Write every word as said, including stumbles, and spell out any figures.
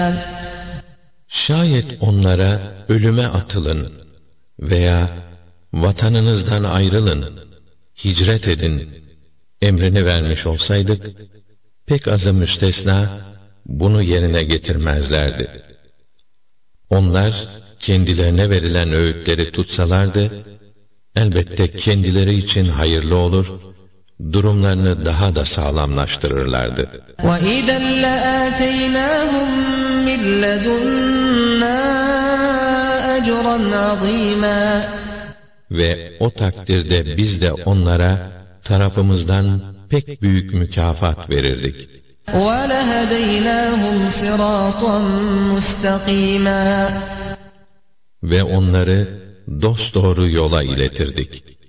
Şayet onlara ölüme atılın veya vatanınızdan ayrılın, hicret edin emrini vermiş olsaydık, pek azı müstesna bunu yerine getirmezlerdi. Onlar kendilerine verilen öğütleri tutsalardı, elbette kendileri için hayırlı olur, durumlarını daha da sağlamlaştırırlardı. وَإِذًا لَآتَيْنَاهُمْ مِنْ لَدُنَّا أَجْرًا عَظِيمًا. Ve o takdirde biz de onlara tarafımızdan pek büyük mükafat verirdik. وَلَهَدَيْنَاهُمْ صِرَاطًا مُسْتَقِيمًا. Ve onları dosdoğru yola iletirdik.